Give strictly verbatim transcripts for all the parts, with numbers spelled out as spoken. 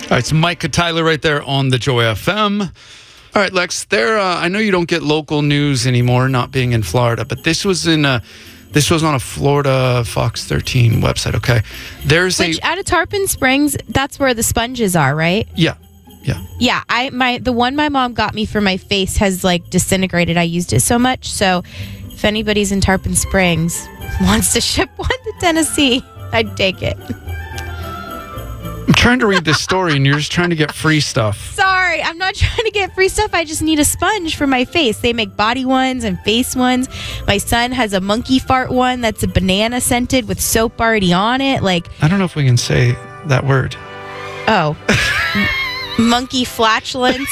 All right, it's Mike and Tyler right there on the Joy F M. All right, Lex, there. Uh, I know you don't get local news anymore, not being in Florida, but this was in a, this was on a Florida Fox thirteen website. Okay, there's Which a out of Tarpon Springs, that's where the sponges are, right? yeah, yeah. Yeah, I my the one my mom got me for my face has like disintegrated. I used it so much. So if anybody's in Tarpon Springs wants to ship one to Tennessee, I'd take it. I'm trying to read this story, and you're just trying to get free stuff. Sorry, I'm not trying to get free stuff. I just need a sponge for my face. They make body ones and face ones. My son has a monkey fart one that's a banana scented with soap already on it. Like, I don't know if we can say that word. oh, M- monkey flatulence.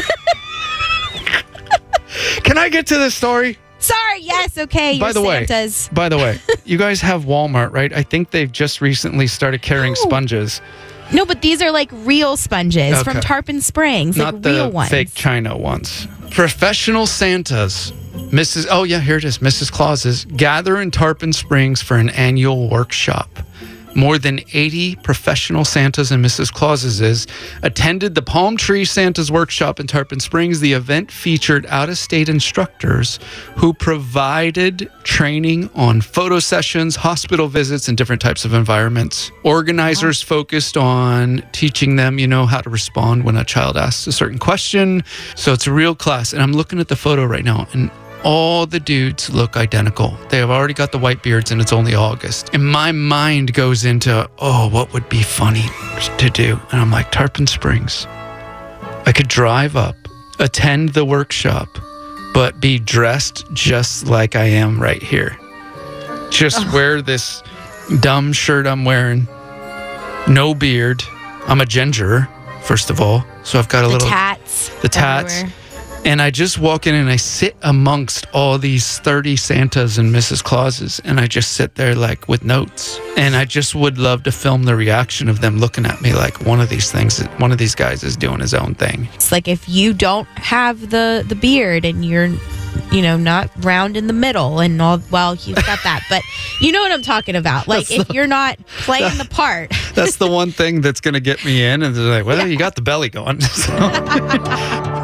Can I get to the story? Sorry, yes, okay. By Your the way, Santas. by the way, you guys have Walmart, right? I think they've just recently started carrying No. sponges. No, but these are like real sponges Okay. from Tarpon Springs, Not like the real ones. fake China ones. Professional Santas, Missus Oh yeah, here it is. Missus Claus's gather in Tarpon Springs for an annual workshop. More than eighty professional Santas and Missus Claus's attended the Palm Tree Santa's workshop in Tarpon Springs. The event featured out-of-state instructors who provided training on photo sessions, hospital visits, and different types of environments. Organizers focused on teaching them, you know, how to respond when a child asks a certain question. So it's a real class. And I'm looking at the photo right now, and all the dudes look identical. They have already got the white beards, and it's only August. And my mind goes into, oh, what would be funny to do? And I'm like, Tarpon Springs. I could drive up, attend the workshop, but be dressed just like I am right here. Just oh. wear this dumb shirt I'm wearing. No beard. I'm a ginger, first of all. So I've got a the little... tats. The tats. Everywhere. And I just walk in and I sit amongst all these thirty Santas and Missus Clauses, and I just sit there like with notes. And I just would love to film the reaction of them looking at me like one of these things, one of these guys is doing his own thing. It's like if you don't have the, the beard and you're, you know, not round in the middle and all, well, you've got that. But you know what I'm talking about. Like That's if the, you're not playing the part. That's the one thing that's going to get me in. And they're like, well, yeah. you got the belly going. So.